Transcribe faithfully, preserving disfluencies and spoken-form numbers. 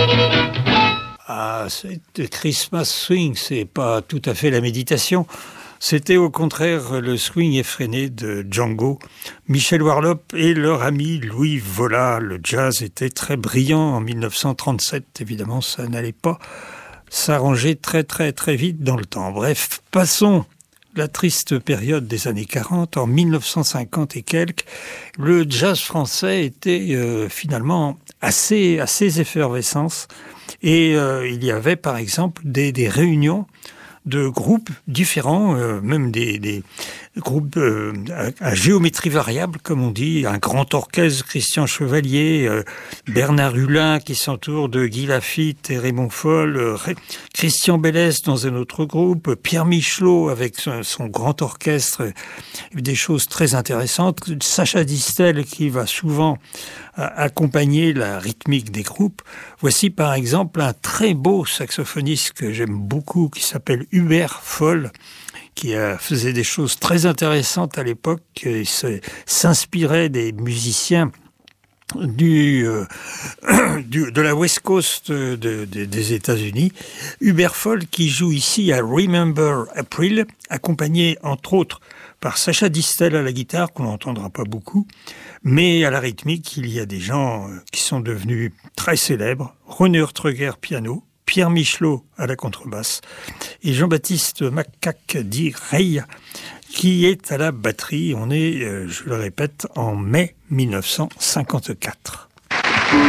Ah, c'est Christmas swing, c'est pas tout à fait la méditation. C'était au contraire le swing effréné de Django, Michel Warlop et leur ami Louis Vola. Le jazz était très brillant en mille neuf cent trente-sept. Évidemment, ça n'allait pas s'arranger très très très vite dans le temps. Bref, passons la triste période des années quarante. En mille neuf cent cinquante et quelques, le jazz français était euh, finalement assez, assez effervescence. Et euh, il y avait par exemple des, des réunions de groupes différents, euh, même des, des groupes euh, à, à géométrie variable, comme on dit, un grand orchestre, Christian Chevalier, euh, Bernard Hulin qui s'entoure de Guy Lafitte et Raymond Foll, euh, Ré, Christian Bellès dans un autre groupe, Pierre Michelot avec son, son grand orchestre, euh, des choses très intéressantes, Sacha Distel qui va souvent euh, accompagner la rythmique des groupes. Voici par exemple un très beau saxophoniste que j'aime beaucoup qui s'appelle Hubert Foll, qui euh, faisait des choses très intéressantes à l'époque. Il se, s'inspirait des musiciens du, euh, du, de la West Coast de, de, des États-Unis. Hubert Foll qui joue ici à Remember April, accompagné entre autres par Sacha Distel à la guitare, qu'on n'entendra pas beaucoup, mais à la rythmique, il y a des gens qui sont devenus très célèbres. René Urtreger, piano, Pierre Michelot à la contrebasse et Jean-Baptiste Macaque dit Rey qui est à la batterie. On est, je le répète, en mai mille neuf cent cinquante-quatre.